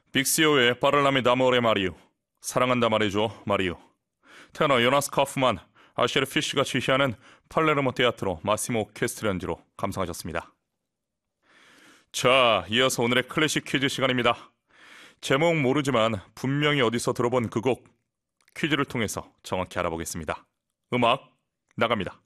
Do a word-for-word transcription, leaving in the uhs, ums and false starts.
빅시오의 파를라미 다모레 마리우, 사랑한다 말해줘 마리우, 테너 요나스 카프만, 아셰르 피쉬가 지휘하는 팔레르모 테아트로 마시모 오케스트라연주로 감상하셨습니다. 자, 이어서 오늘의 클래식 퀴즈 시간입니다. 제목 모르지만 분명히 어디서 들어본 그 곡, 퀴즈를 통해서 정확히 알아보겠습니다. 음악 나갑니다.